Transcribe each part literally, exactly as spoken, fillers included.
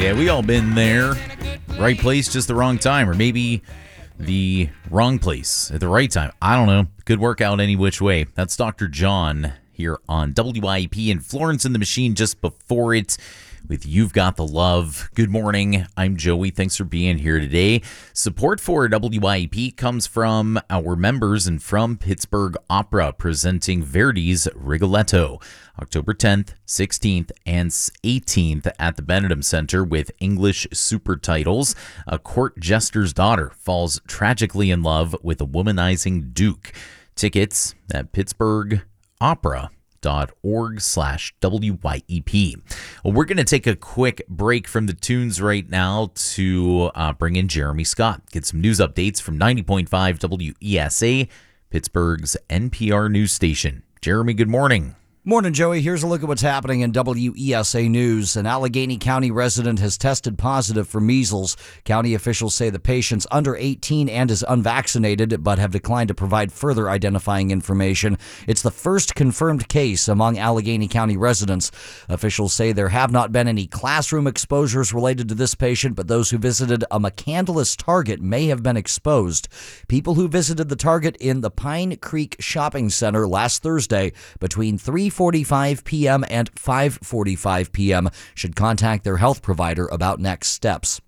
Yeah, we all been there. Right place, just the wrong time. Or maybe the wrong place at the right time. I don't know. Good workout any which way. That's Doctor John here on W I E P and Florence and the Machine just before it with You've Got the Love. Good morning. I'm Joey. Thanks for being here today. Support for W I E P comes from our members and from Pittsburgh Opera, presenting Verdi's Rigoletto, October tenth, sixteenth, and eighteenth at the Benedum Center with English super titles. A court jester's daughter falls tragically in love with a womanizing duke. Tickets at Pittsburgh Opera. Dot org slash W Y E P. Well, we're going to take a quick break from the tunes right now to uh, bring in Jeremy Scott, get some news updates from ninety point five W E S A, Pittsburgh's N P R news station. Jeremy, good morning. Morning, Joey. Here's a look at what's happening in W E S A News. An Allegheny County resident has tested positive for measles. County officials say the patient's under eighteen and is unvaccinated, but have declined to provide further identifying information. It's the first confirmed case among Allegheny County residents. Officials say there have not been any classroom exposures related to this patient, but those who visited a McCandless Target may have been exposed. People who visited the Target in the Pine Creek Shopping Center last Thursday between three forty-five p.m. and five forty-five p.m. should contact their health provider about next steps.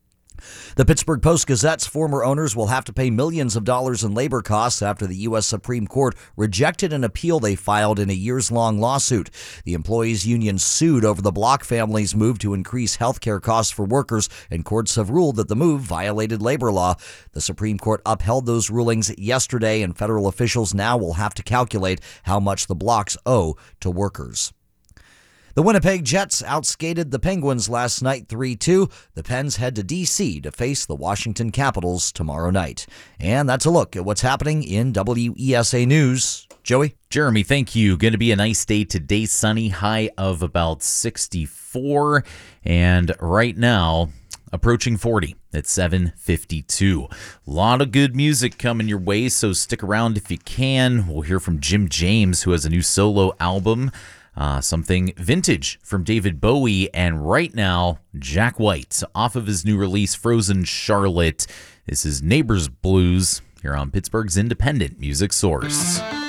The Pittsburgh Post-Gazette's former owners will have to pay millions of dollars in labor costs after the U S Supreme Court rejected an appeal they filed in a years-long lawsuit. The employees' union sued over the Block family's move to increase health care costs for workers, and courts have ruled that the move violated labor law. The Supreme Court upheld those rulings yesterday, and federal officials now will have to calculate how much the Blocks owe to workers. The Winnipeg Jets outskated the Penguins last night three two. The Pens head to D C to face the Washington Capitals tomorrow night. And that's a look at what's happening in W E S A News. Joey? Jeremy, thank you. Going to be a nice day today. Sunny, high of about sixty-four. And right now, approaching forty at seven fifty-two. A lot of good music coming your way, so stick around if you can. We'll hear from Jim James, who has a new solo album. Uh, something vintage from David Bowie, and right now, Jack White, off of his new release, Frozen Charlotte. This is Neighbors Blues here on Pittsburgh's independent music source.